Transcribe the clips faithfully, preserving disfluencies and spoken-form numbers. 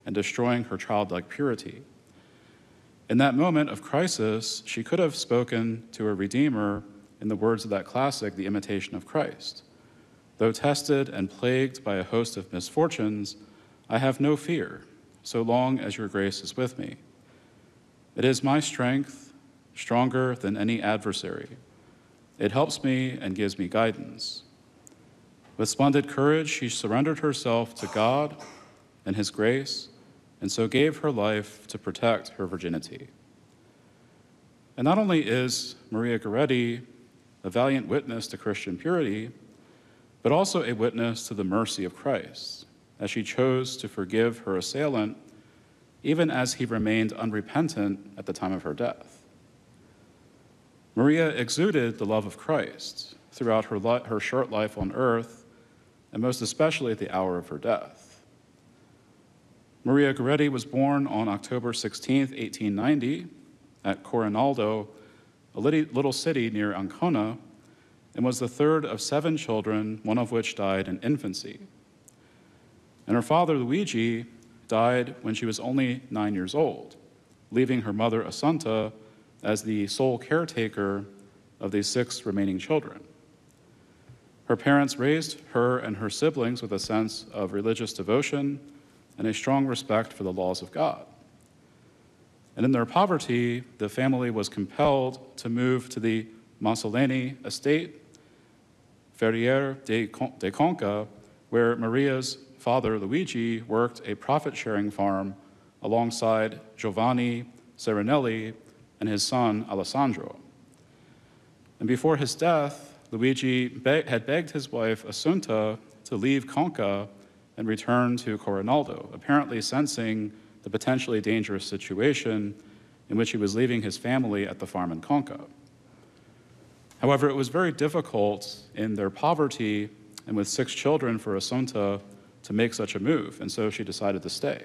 and destroying her childlike purity. In that moment of crisis, she could have spoken to her Redeemer in the words of that classic, The Imitation of Christ. Though tested and plagued by a host of misfortunes, I have no fear, so long as your grace is with me. It is my strength, stronger than any adversary. It helps me and gives me guidance. With splendid courage, she surrendered herself to God and his grace, and so gave her life to protect her virginity. And not only is Maria Goretti a valiant witness to Christian purity, but also a witness to the mercy of Christ, as she chose to forgive her assailant, even as he remained unrepentant at the time of her death. Maria exuded the love of Christ throughout her, li- her short life on earth, and most especially at the hour of her death. Maria Goretti was born on October sixteenth, eighteen ninety, at Corinaldo, a little city near Ancona, and was the third of seven children, one of which died in infancy. And her father, Luigi, died when she was only nine years old, leaving her mother, Assunta, as the sole caretaker of these six remaining children. Her parents raised her and her siblings with a sense of religious devotion and a strong respect for the laws of God. And in their poverty, the family was compelled to move to the Monsaleni estate, Ferriere de Conca, where Maria's father, Luigi, worked a profit-sharing farm alongside Giovanni Serenelli and his son, Alessandro. And before his death, Luigi be- had begged his wife, Assunta, to leave Conca and return to Corinaldo, apparently sensing the potentially dangerous situation in which he was leaving his family at the farm in Conca. However, it was very difficult in their poverty and with six children for Assunta to make such a move, and so she decided to stay.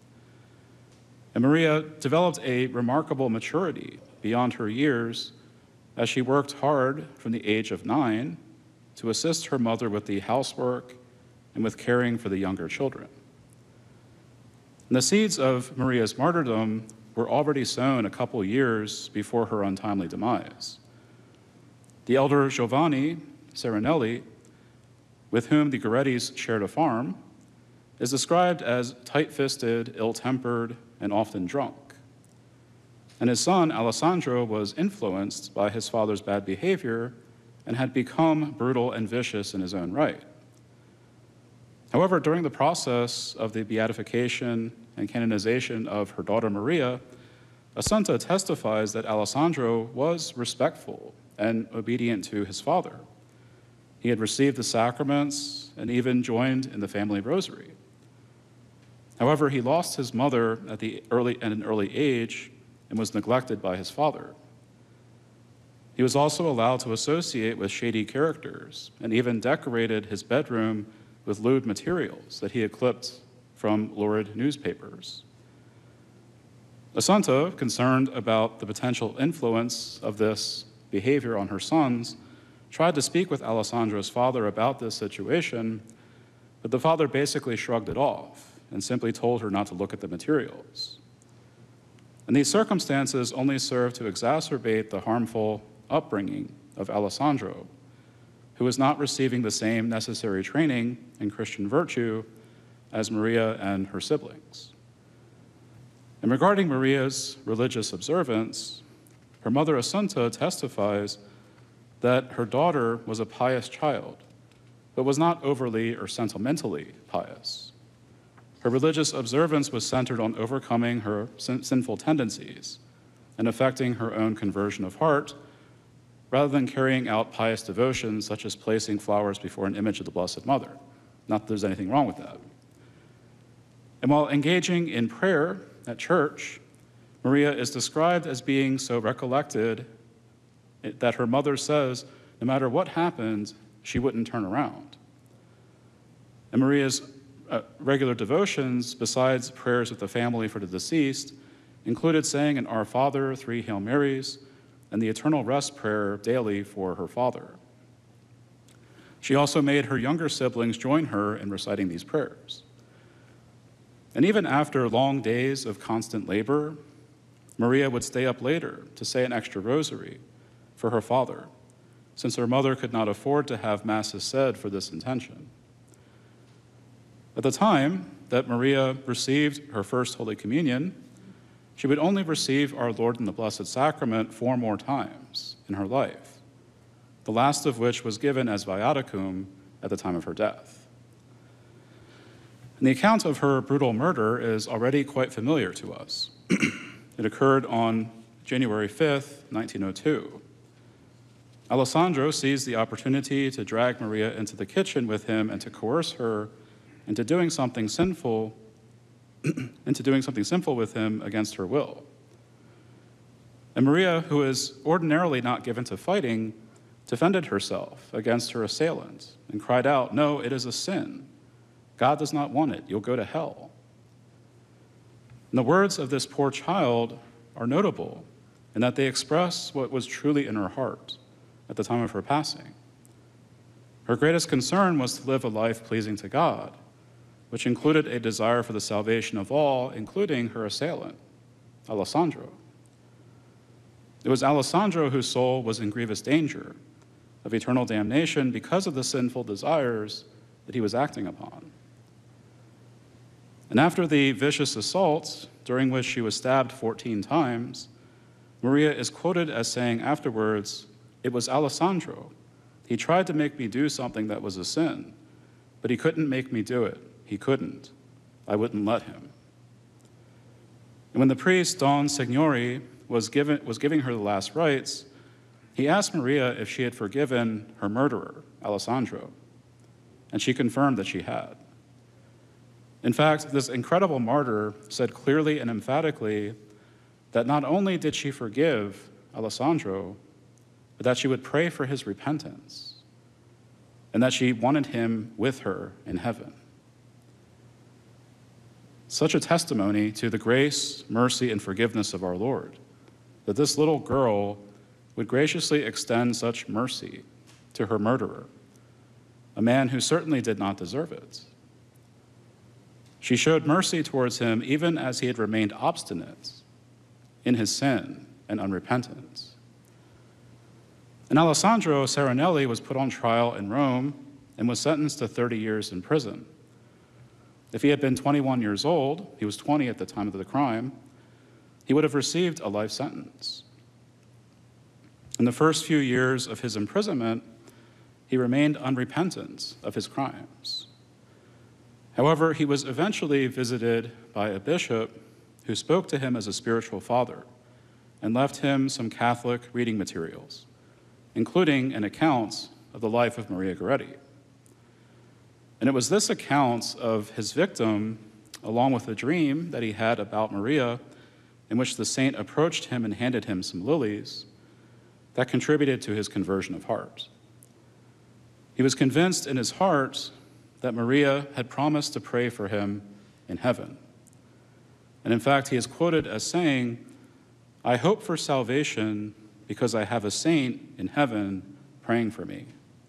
And Maria developed a remarkable maturity beyond her years as she worked hard from the age of nine to assist her mother with the housework and with caring for the younger children. And the seeds of Maria's martyrdom were already sown a couple years before her untimely demise. The elder Giovanni Serenelli, with whom the Gorettis shared a farm, is described as tight-fisted, ill-tempered, and often drunk. And his son, Alessandro, was influenced by his father's bad behavior and had become brutal and vicious in his own right. However, during the process of the beatification and canonization of her daughter Maria, Assunta testifies that Alessandro was respectful and obedient to his father. He had received the sacraments and even joined in the family rosary. However, he lost his mother at, the early, at an early age and was neglected by his father. He was also allowed to associate with shady characters and even decorated his bedroom with lewd materials that he had clipped from lurid newspapers. Assunta, concerned about the potential influence of this behavior on her sons, tried to speak with Alessandro's father about this situation, but the father basically shrugged it off and simply told her not to look at the materials. And these circumstances only served to exacerbate the harmful upbringing of Alessandro, who was not receiving the same necessary training in Christian virtue as Maria and her siblings. And regarding Maria's religious observance, her mother Assunta testifies that her daughter was a pious child, but was not overly or sentimentally pious. Her religious observance was centered on overcoming her sin- sinful tendencies and affecting her own conversion of heart, rather than carrying out pious devotions such as placing flowers before an image of the Blessed Mother. Not that there's anything wrong with that. And while engaging in prayer at church, Maria is described as being so recollected that her mother says no matter what happened, she wouldn't turn around. And Maria's uh, regular devotions, besides prayers with the family for the deceased, included saying an Our Father, three Hail Marys, and the Eternal Rest prayer daily for her father. She also made her younger siblings join her in reciting these prayers. And even after long days of constant labor, Maria would stay up later to say an extra rosary for her father, since her mother could not afford to have masses said for this intention. At the time that Maria received her first Holy Communion, she would only receive our Lord in the Blessed Sacrament four more times in her life, the last of which was given as viaticum at the time of her death. And the account of her brutal murder is already quite familiar to us. It occurred on January fifth, nineteen oh two. Alessandro seized the opportunity to drag Maria into the kitchen with him and to coerce her into doing something sinful, into doing something sinful with him against her will. And Maria, who is ordinarily not given to fighting, defended herself against her assailant and cried out, "No, it is a sin. God does not want it. You'll go to hell." And the words of this poor child are notable in that they express what was truly in her heart at the time of her passing. Her greatest concern was to live a life pleasing to God, which included a desire for the salvation of all, including her assailant, Alessandro. It was Alessandro whose soul was in grievous danger of eternal damnation because of the sinful desires that he was acting upon. And after the vicious assault, during which she was stabbed fourteen times, Maria is quoted as saying afterwards, "It was Alessandro. He tried to make me do something that was a sin, but he couldn't make me do it. He couldn't. I wouldn't let him." And when the priest, Don Signori, was, given, was giving her the last rites, he asked Maria if she had forgiven her murderer, Alessandro, and she confirmed that she had. In fact, this incredible martyr said clearly and emphatically that not only did she forgive Alessandro, but that she would pray for his repentance, and that she wanted him with her in heaven. Such a testimony to the grace, mercy, and forgiveness of our Lord, that this little girl would graciously extend such mercy to her murderer, a man who certainly did not deserve it. She showed mercy towards him even as he had remained obstinate in his sin and unrepentance. And Alessandro Serenelli was put on trial in Rome and was sentenced to thirty years in prison. If he had been twenty-one years old, he was twenty at the time of the crime, he would have received a life sentence. In the first few years of his imprisonment, he remained unrepentant of his crimes. However, he was eventually visited by a bishop who spoke to him as a spiritual father and left him some Catholic reading materials, including an account of the life of Maria Goretti. And it was this account of his victim, along with a dream that he had about Maria, in which the saint approached him and handed him some lilies, that contributed to his conversion of heart. He was convinced in his heart that Maria had promised to pray for him in heaven. And in fact, he is quoted as saying, "I hope for salvation because I have a saint in heaven praying for me."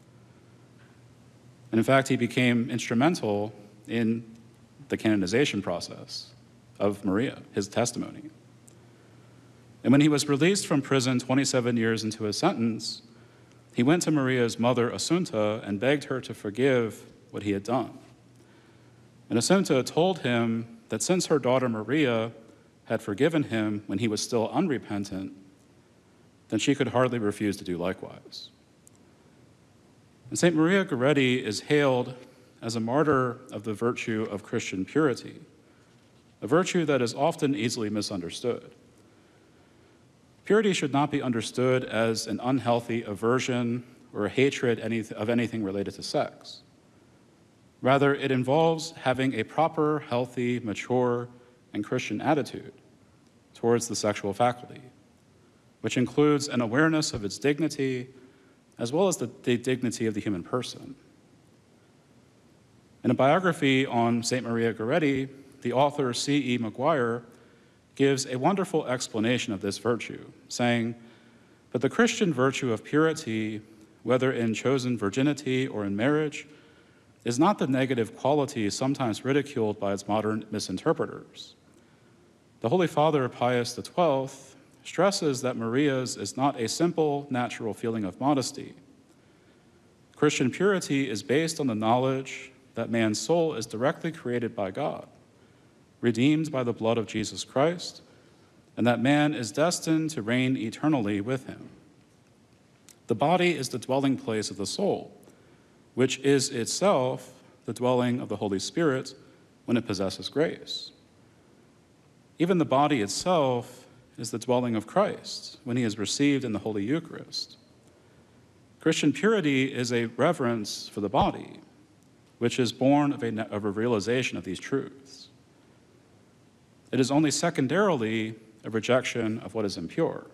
And in fact, he became instrumental in the canonization process of Maria, his testimony. And when he was released from prison twenty-seven years into his sentence, he went to Maria's mother, Assunta, and begged her to forgive what he had done. And Assunta told him that since her daughter Maria had forgiven him when he was still unrepentant, then she could hardly refuse to do likewise. And Saint Maria Goretti is hailed as a martyr of the virtue of Christian purity, a virtue that is often easily misunderstood. Purity should not be understood as an unhealthy aversion or a hatred of anything related to sex. Rather, it involves having a proper, healthy, mature, and Christian attitude towards the sexual faculty, which includes an awareness of its dignity, as well as the, the dignity of the human person. In a biography on Saint Maria Goretti, the author C E McGuire gives a wonderful explanation of this virtue, saying, "But the Christian virtue of purity, whether in chosen virginity or in marriage, is not the negative quality sometimes ridiculed by its modern misinterpreters. The Holy Father, Pius the twelfth, stresses that Maria's is not a simple, natural feeling of modesty. Christian purity is based on the knowledge that man's soul is directly created by God, redeemed by the blood of Jesus Christ, and that man is destined to reign eternally with him. The body is the dwelling place of the soul, which is itself the dwelling of the Holy Spirit when it possesses grace. Even the body itself is the dwelling of Christ when he is received in the Holy Eucharist. Christian purity is a reverence for the body, which is born of a, of a realization of these truths. It is only secondarily a rejection of what is impure.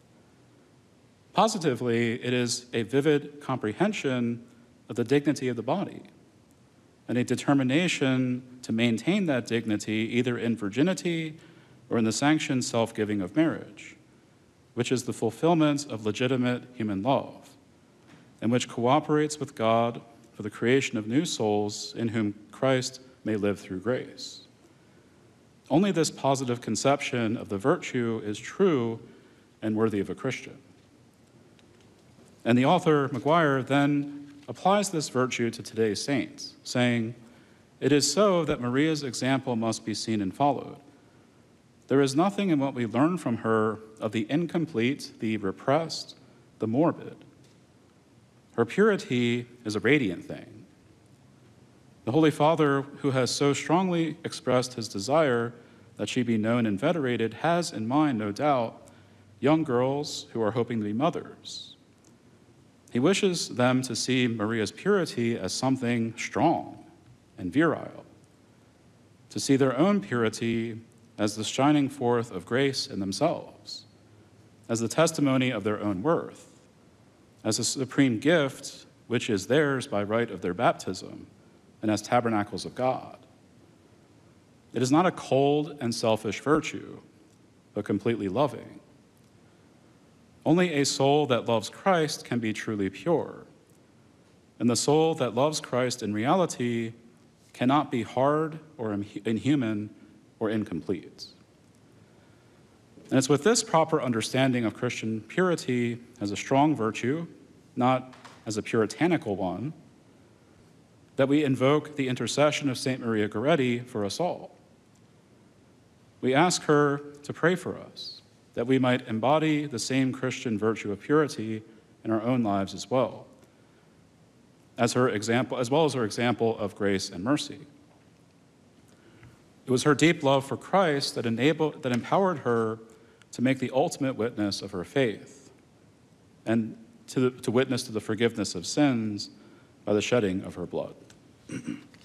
Positively, it is a vivid comprehension of the dignity of the body and a determination to maintain that dignity either in virginity or in the sanctioned self-giving of marriage, which is the fulfillment of legitimate human love, and which cooperates with God for the creation of new souls in whom Christ may live through grace. Only this positive conception of the virtue is true and worthy of a Christian. And the author, Maguire, then applies this virtue to today's saints, saying, "It is so that Maria's example must be seen and followed. There is nothing in what we learn from her of the incomplete, the repressed, the morbid. Her purity is a radiant thing. The Holy Father, who has so strongly expressed his desire that she be known and venerated, has in mind, no doubt, young girls who are hoping to be mothers. He wishes them to see Maria's purity as something strong and virile, to see their own purity as the shining forth of grace in themselves, as the testimony of their own worth, as a supreme gift which is theirs by right of their baptism, and as tabernacles of God. It is not a cold and selfish virtue, but completely loving. Only a soul that loves Christ can be truly pure, and the soul that loves Christ in reality cannot be hard or inhuman or incomplete." And it's with this proper understanding of Christian purity as a strong virtue, not as a puritanical one, that we invoke the intercession of Saint Maria Goretti for us all. We ask her to pray for us, that we might embody the same Christian virtue of purity in our own lives as well, as her example, as well as her example of grace and mercy. It was her deep love for Christ that enabled, that empowered her to make the ultimate witness of her faith and to, to witness to the forgiveness of sins by the shedding of her blood.